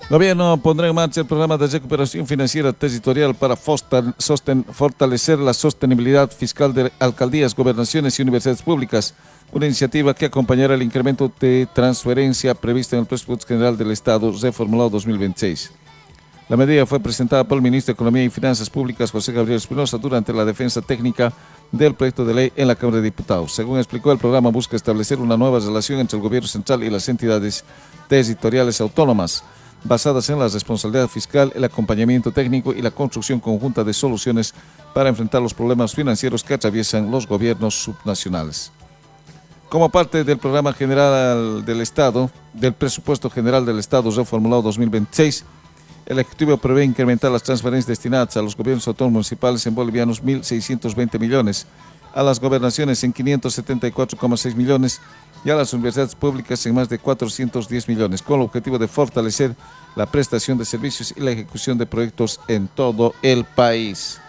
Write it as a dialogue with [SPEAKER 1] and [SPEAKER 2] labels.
[SPEAKER 1] Gobierno pondrá en marcha el programa de recuperación financiera territorial para fortalecer la sostenibilidad fiscal de alcaldías, gobernaciones y universidades públicas, una iniciativa que acompañará el incremento de transferencia previsto en el presupuesto general del Estado reformulado 2026. La medida fue presentada por el ministro de Economía y Finanzas Públicas, José Gabriel Espinosa, durante la defensa técnica del proyecto de ley en la Cámara de Diputados. Según explicó, el programa busca establecer una nueva relación entre el gobierno central y las entidades territoriales autónomas, basadas en la responsabilidad fiscal, el acompañamiento técnico y la construcción conjunta de soluciones para enfrentar los problemas financieros que atraviesan los gobiernos subnacionales. Como parte del programa general del Estado, del presupuesto general del Estado reformulado 2026, el Ejecutivo prevé incrementar las transferencias destinadas a los gobiernos autónomos municipales en bolivianos 1.620 millones, a las gobernaciones en 574,6 millones y a las universidades públicas en más de 410 millones, con el objetivo de fortalecer la prestación de servicios y la ejecución de proyectos en todo el país.